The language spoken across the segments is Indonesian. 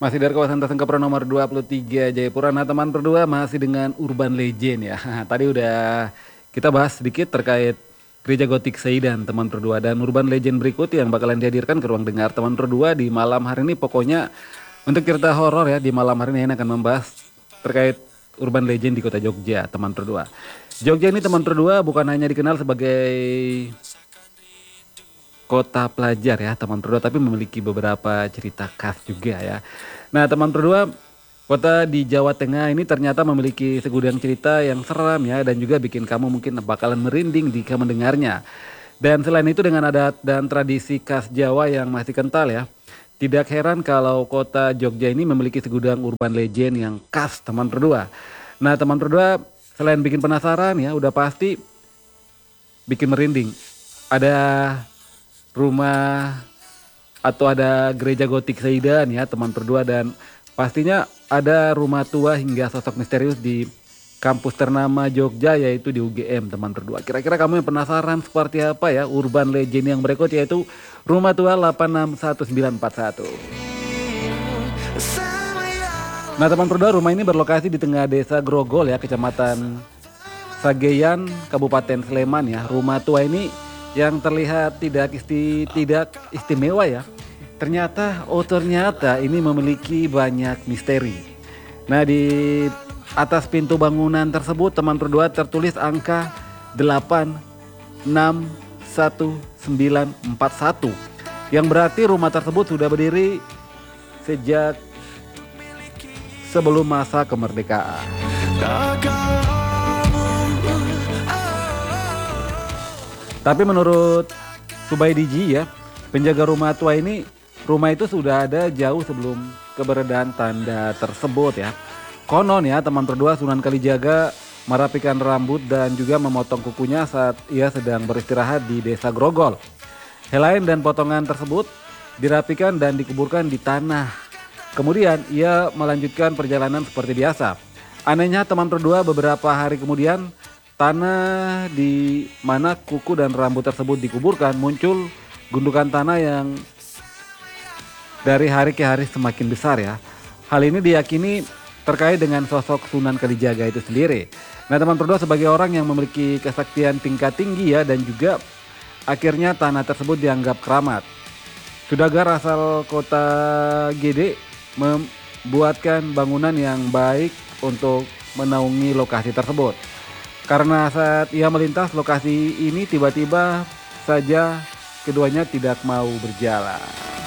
Masih dari kawasan Tasengkapura nomor 23 Jayapura. Nah teman berdua masih dengan Urban Legend ya. Tadi udah kita bahas sedikit terkait Gereja Gotik Seidan teman berdua. Dan Urban Legend berikut yang bakalan dihadirkan ke ruang dengar teman berdua di malam hari ini. Pokoknya untuk cerita horor ya di malam hari ini akan membahas terkait Urban Legend di kota Jogja teman berdua. Jogja ini teman berdua bukan hanya dikenal sebagai kota pelajar ya teman berdua, tapi memiliki beberapa cerita khas juga ya. Nah teman berdua, kota di Jawa Tengah ini ternyata memiliki segudang cerita yang seram ya, dan juga bikin kamu mungkin bakalan merinding jika mendengarnya. Dan selain itu dengan adat dan tradisi khas Jawa yang masih kental ya, tidak heran kalau kota Jogja ini memiliki segudang urban legend yang khas teman berdua. Nah teman berdua, selain bikin penasaran ya, udah pasti bikin merinding. Ada rumah atau ada gereja gotik Seidan ya teman berdua, dan pastinya ada rumah tua hingga sosok misterius di kampus ternama Jogja yaitu di UGM teman berdua. Kira-kira kamu yang penasaran seperti apa ya urban legend yang berikut, yaitu rumah tua 861941. Nah teman berdua, rumah ini berlokasi di tengah desa Grogol ya, kecamatan Sageyan, Kabupaten Sleman ya. Rumah tua ini yang terlihat tidak istimewa ya. Ternyata ini memiliki banyak misteri. Nah di atas pintu bangunan tersebut teman berdua tertulis angka 861941, yang berarti rumah tersebut sudah berdiri sejak sebelum masa kemerdekaan. Tapi menurut Subaidiji ya, penjaga rumah tua ini, rumah itu sudah ada jauh sebelum keberadaan tanda tersebut ya. Konon ya teman berdua, Sunan Kalijaga merapikan rambut dan juga memotong kukunya saat ia sedang beristirahat di desa Grogol. Helai dan potongan tersebut dirapikan dan dikuburkan di tanah. Kemudian ia melanjutkan perjalanan seperti biasa. Anehnya teman berdua, beberapa hari kemudian tanah di mana kuku dan rambut tersebut dikuburkan muncul gundukan tanah yang dari hari ke hari semakin besar ya. Hal ini diyakini terkait dengan sosok Sunan Kalijaga itu sendiri. Nah teman berdua, sebagai orang yang memiliki kesaktian tingkat tinggi ya, dan juga akhirnya tanah tersebut dianggap keramat. Saudagar asal kota GD membuatkan bangunan yang baik untuk menaungi lokasi tersebut. Karena saat ia melintas lokasi ini, tiba-tiba saja keduanya tidak mau berjalan.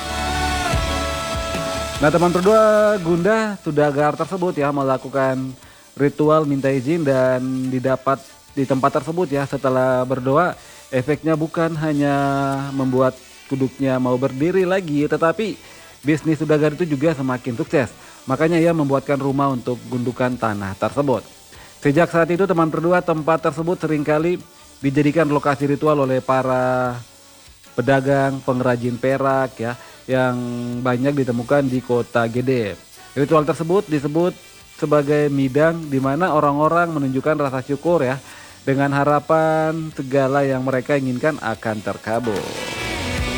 Nah teman berdua, gundah saudagar tersebut ya melakukan ritual minta izin dan didapat di tempat tersebut ya. Setelah berdoa, efeknya bukan hanya membuat kuduknya mau berdiri lagi, tetapi bisnis saudagar itu juga semakin sukses. Makanya ia membuatkan rumah untuk gundukan tanah tersebut. Sejak saat itu teman berdua, tempat tersebut seringkali dijadikan lokasi ritual oleh para pedagang pengrajin perak ya, yang banyak ditemukan di kota Gede. Ritual tersebut disebut sebagai midang, di mana orang-orang menunjukkan rasa syukur ya, dengan harapan segala yang mereka inginkan akan terkabul.